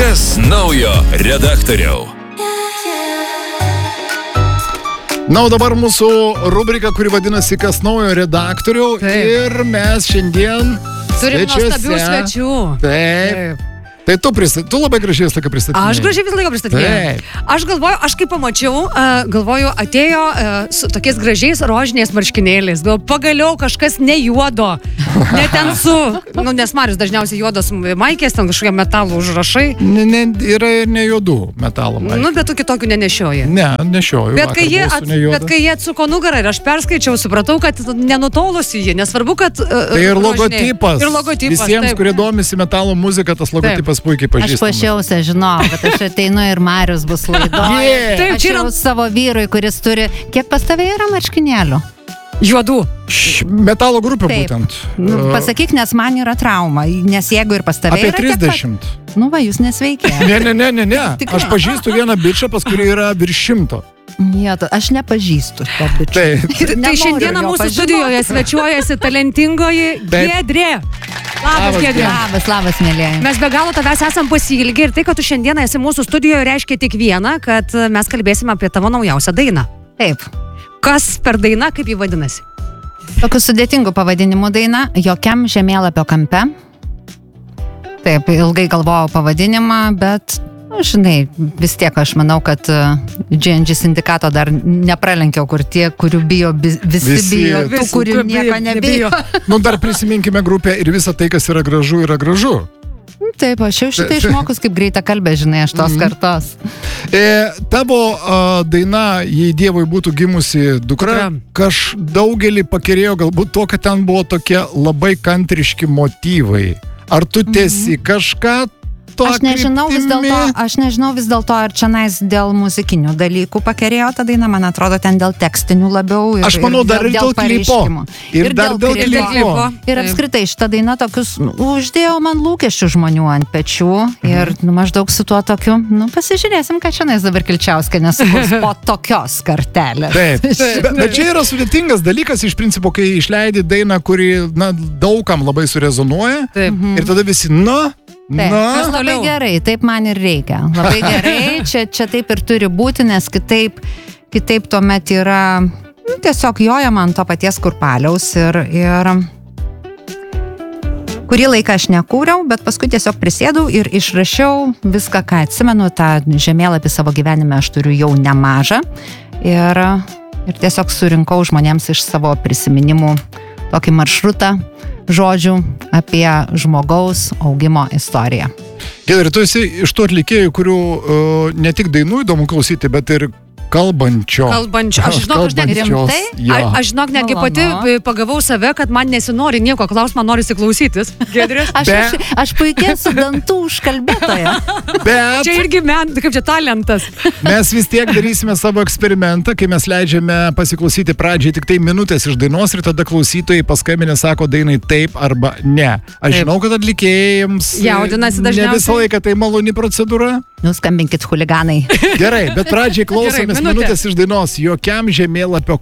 Kas naujo redaktoriau? Na, o dabar mūsų rubrika, kuri vadinasi Kas naujo redaktoriau. Taip. Ir mes šiandien Turim svečiuose. nuostabių svečių. Taip. Tai tu labai gražiai visą laiką pristatinėjai. Aš gražiai visą laiką pristatinėjau. Aš galvoju, aš kaip pamačiau, galvoju, atėjo su tokiais gražiais rožiniais marškinėliais. Galvoju, pagaliau kažkas ne juodo. Ne ten su, nes Marius dažniausiai juodos maikės, ten kažkokie metalų užrašai. Yra ir ne juodų metalo maikės. Bet tu kitokių nenešioji. Ne, nešioju. Bet kai jie atsuko nugarą ir aš perskaičiau, supratau, kad nenutolusi jį, nesvarbu, kad... Tai ir logotipas. Ir logotipas. Visiems, taip. kurie domisi metalo muzika, tas logotipas puikiai pažįstamas. Aš pašiausia, žinau, kad aš ateinu ir Marius bus laidoje. Yeah. Aš jau savo vyrui, kuris turi... Kiek pas tave yra marškinėlių? Juodų. Metalo grupė Taip. būtent. Pasakyk, nes man yra trauma, nes jeigu ir pas tave Apie yra... 30. Nu va, jūs nesveikė. Ne. Tikrai. Aš pažįstu vieną bičą, pas kurį yra virš 100. Aš nepažįstu to bičio. Taip. Tai šiandieną mūsų studijoje svečiuojasi talentingoji Giedrė. Labas, Giedrė. Labas, mėlėjai. Mes be galo tavęs esam pasiilgę ir tai, kad tu šiandieną esi mūsų studijoje, reiškia tik vieną, kad mes kalbėsime apie tavo naujausią dainą. Taip. Kas per daina, kaip jį vadinasi? Tokiu sudėtingu pavadinimu daina, Jokiam žemėlapio kampe. Taip, ilgai galvojau pavadinimą, bet, žinai, vis tiek aš manau, kad GNG sindikato dar nepralenkiau, kur tie, kurių bijo, visi bijo, tų, kurių nieko nebijo. Nu, dar prisiminkime grupę ir visą tai, kas yra gražu, yra gražu. Taip, aš jau šitą išmokus kaip greitą kalbę, žinai, aš tos kartos. Tavo daina, jei Dievui būtų gimusi dukra, daugelį pakerėjo galbūt to, kad ten buvo tokie labai kantriški motyvai. Ar tu tesi kažką to Aš nežinau vis dėlto, ar čionais dėl muzikinių dalykų pakerėjo ta daina, man atrodo, ten dėl tekstinių labiau. Aš manau, dar ir dėl klipo. Ir dar dėl klipo. Ir apskritai, šita daina tokius, uždėjo man lūkesčių žmonių ant pečių ir maždaug su tuo tokiu, pasižiūrėsim, ką čionais dabar Kilčiauskė nesukurs po tokios kartelės. Taip. Bet čia yra sudėtingas dalykas, iš principo, kai išleidi dainą, kuri, daugam labai surezonuoja. Ir tada visi, Taip, labai gerai, taip man ir reikia. Labai gerai, čia taip ir turi būti, nes kitaip tuomet yra tiesiog jojama ant to paties kurpaliaus ir kurį laiką aš nekūriau, bet paskui tiesiog prisėdau ir išrašiau viską, ką atsimenu, tą žemėlapį savo gyvenime aš turiu jau nemažą ir tiesiog surinkau žmonėms iš savo prisiminimų tokį maršrutą žodžių apie žmogaus augimo istoriją. Giedrė, tu esi iš tų atlikėjų, kurių ne tik dainų įdomu klausyti, bet ir kalbančio. Aš žinok, netgi pati pagavau save, kad man nesinori nieko klaus, man norisi klausytis. Giedrė? Aš puikiai su dantų užkalbėtoja. Bet čia irgi kaip čia talentas. Mes vis tiek darysime savo eksperimentą, kai mes leidžiame pasiklausyti pradžiai tik tai minutės iš dainos ir tada klausytojai paskambinę sako dainai taip arba ne. Aš žinau, kad atlikėjams jaudinasi dažniausiai. Ne visą laiką tai maloni procedūra. Nuskambinkit chuliganai. Gerai, bet pradžiai klausomės minutės iš dainos Jokiam žemėlapio